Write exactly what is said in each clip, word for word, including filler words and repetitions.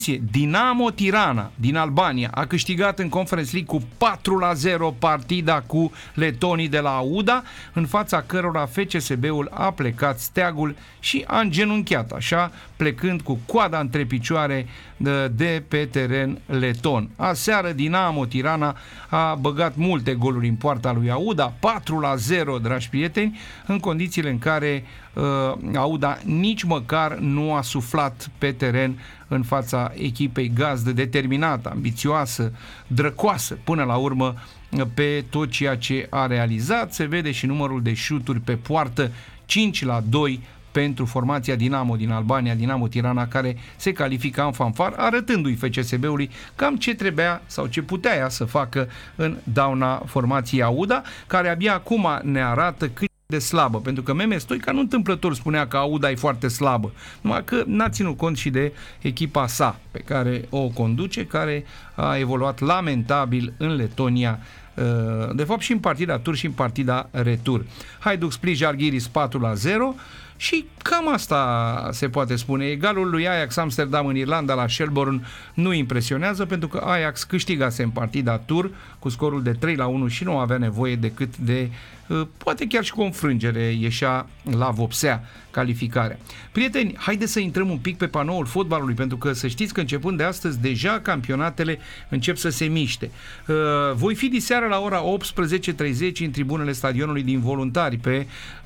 Dinamo Tirana din Albania a câștigat în Conference League cu patru la zero partida cu letonii de la Auda, în fața cărora F C S B-ul a plecat steagul și a îngenunchiat, așa, plecând cu coada între picioare de, de pe teren leton. Aseară Dinamo Tirana a băgat multe goluri în poarta lui Auda, patru la zero, dragi prieteni, în condițiile în care uh, Auda nici măcar nu a suflat pe teren în fața echipei gazdă, determinată, ambițioasă, drăcoasă, până la urmă, pe tot ceea ce a realizat. Se vede și numărul de șuturi pe poartă, cinci la doi pentru formația Dinamo din Albania, Dinamo Tirana, care se califică în fanfar, arătându-i F C S B-ului cam ce trebuia sau ce putea ea să facă în dauna formației Auda, care abia acum ne arată cât de slabă, pentru că Meme Stoica nu întâmplător spunea că Auda e foarte slabă, numai că n-a ținut cont și de echipa sa pe care o conduce, care a evoluat lamentabil în Letonia, de fapt și în partida tur și în partida retur. Hajduk Split Žalgiris patru la zero și cam asta se poate spune. Egalul lui Ajax Amsterdam în Irlanda la Shelbourne nu impresionează, pentru că Ajax câștigase în partida tur cu scorul de trei la unu și nu avea nevoie decât de, poate chiar și cu o înfrângere, ieșea la vopsea calificarea. Prieteni, haideți să intrăm un pic pe panoul fotbalului, pentru că să știți că începând de astăzi deja campionatele încep să se miște. Voi fi diseară la ora optsprezece treizeci în tribunele stadionului din Voluntari, pe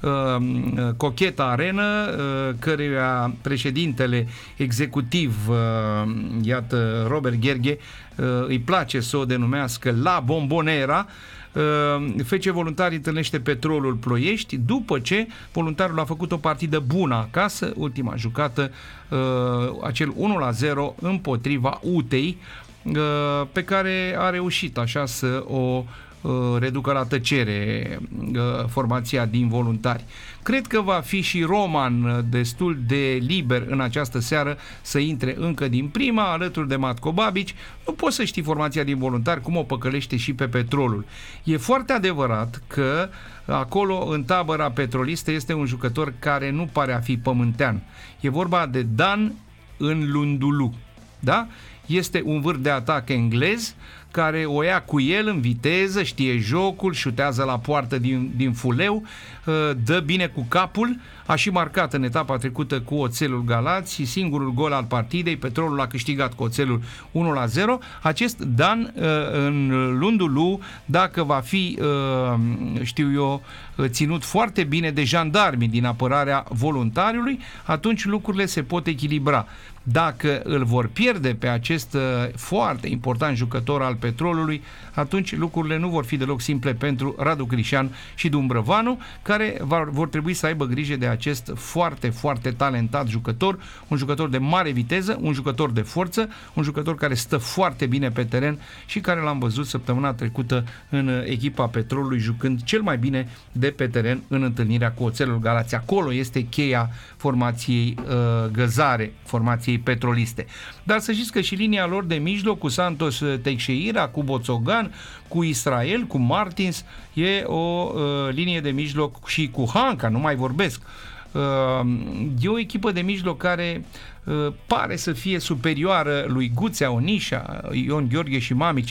Cocheta Arenă, căreia președintele executiv, iată, Robert Gherghe, îi place să o denumească La Bombonera. F C Voluntari întâlnește Petrolul Ploiești după ce Voluntarul a făcut o partidă bună acasă, ultima jucată, acel unu la zero împotriva Utei, pe care a reușit așa să o reducă la tăcere formația din Voluntari. Cred că va fi și Roman destul de liber în această seară să intre încă din prima, alături de Matko Babic. Nu poți să știi formația din Voluntari cum o păcălește și pe Petrolul. E foarte adevărat că acolo, în tabăra petrolistă, este un jucător care nu pare a fi pământean. E vorba de Dan Nlundulu. Da? Este un vârf de atac englez care o ia cu el în viteză, știe jocul, șutează la poartă din, din fuleu, dă bine cu capul, a și marcat în etapa trecută cu Oțelul Galați, singurul gol al partidei. Petrolul a câștigat cu Oțelul unu la zero. Acest Dan Nlundulu, dacă va fi, știu eu, ținut foarte bine de jandarmii din apărarea Voluntariului, atunci lucrurile se pot echilibra. Dacă îl vor pierde pe acest foarte important jucător al Petrolului, atunci lucrurile nu vor fi deloc simple pentru Radu Crișan și Dumbrăvanu, care vor trebui să aibă grijă de acest foarte, foarte talentat jucător, un jucător de mare viteză, un jucător de forță, un jucător care stă foarte bine pe teren și care l-am văzut săptămâna trecută în echipa Petrolului jucând cel mai bine de pe teren în întâlnirea cu Oțelul Galați. Acolo este cheia formației uh, găzare, formației petroliste. Dar să știți că și linia lor de mijloc, cu Santos Teixeira, cu Boțogan, cu Israel, cu Martins, e o uh, linie de mijloc, și cu Hanca, nu mai vorbesc. Uh, e o echipă de mijloc care uh, pare să fie superioară lui Guțea, Onișa, Ion Gheorghe și Mamici.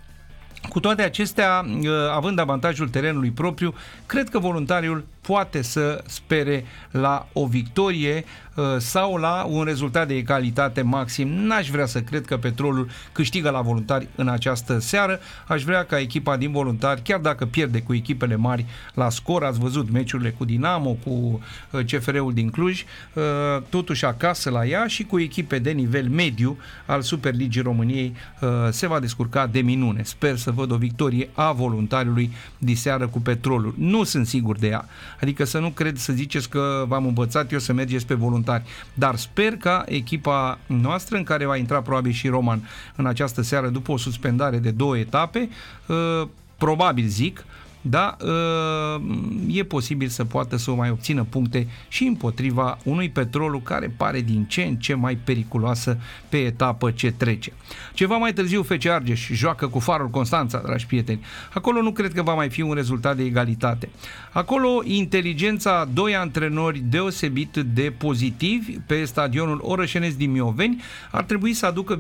Cu toate acestea, având avantajul terenului propriu, cred că Voluntariul poate să spere la o victorie sau la un rezultat de egalitate maxim. N-aș vrea să cred că Petrolul câștigă la Voluntari în această seară. Aș vrea ca echipa din Voluntari, chiar dacă pierde cu echipele mari la scor, ați văzut meciurile cu Dinamo, cu C F R-ul din Cluj, totuși acasă la ea și cu echipe de nivel mediu al Superligii României se va descurca de minune. Sper să văd o victorie a Voluntariului diseară cu Petrolul. Nu sunt sigur de ea. Adică să nu cred, să ziceți că v-am învățat eu să mergeți pe Voluntari. Dar sper ca echipa noastră, în care va intra probabil și Roman în această seară după o suspendare de două etape, probabil zic, da, e posibil să poată să o mai obțină puncte și împotriva unui Petrolul care pare din ce în ce mai periculoasă pe etapă ce trece. Ceva mai târziu F C Argeș joacă cu Farul Constanța, dragi prieteni. Acolo nu cred că va mai fi un rezultat de egalitate. Acolo inteligența a doi antrenori deosebit de pozitivi pe stadionul Orășenesc din Mioveni ar trebui să aducă